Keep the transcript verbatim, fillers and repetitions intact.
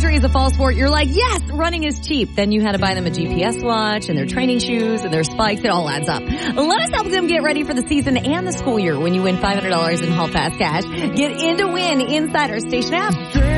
archery is a fall sport, you're like, yes, running is cheap. Then you had to buy them a G P S watch and their training shoes and their spikes. It all adds up. Let us help them get ready for the season and the school year when you win five hundred dollars in Hall Pass cash. Get in to win inside our station app.